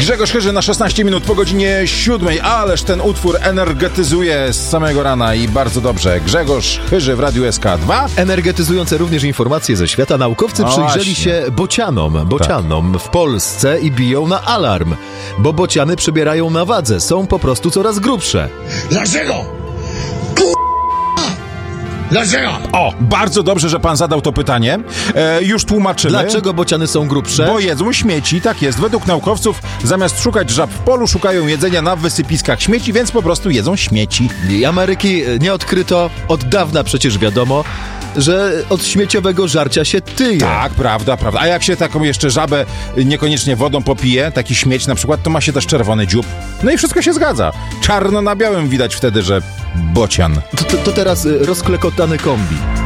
Grzegorz Chyży na 16 minut po godzinie 7. Ależ ten utwór energetyzuje z samego rana i bardzo dobrze. Grzegorz Chyży w Radiu SK2. Energetyzujące również informacje ze świata. Naukowcy przyjrzeli się bocianom w Polsce i biją na alarm, bo bociany przybierają na wadze, są po prostu coraz grubsze. Dlaczego? Dlaczego? O, bardzo dobrze, że pan zadał to pytanie. Już tłumaczymy. Dlaczego bociany są grubsze? Bo jedzą śmieci, tak jest. Według naukowców zamiast szukać żab w polu, szukają jedzenia na wysypiskach śmieci, więc po prostu jedzą śmieci. I Ameryki nie odkryto, od dawna przecież wiadomo, że od śmieciowego żarcia się tyje. Tak, prawda. A jak się taką jeszcze żabę niekoniecznie wodą popije, taki śmieć na przykład, to ma się też czerwony dziób. No i wszystko się zgadza. Czarno na białym widać wtedy, że bocian. To teraz rozklekotany kombi.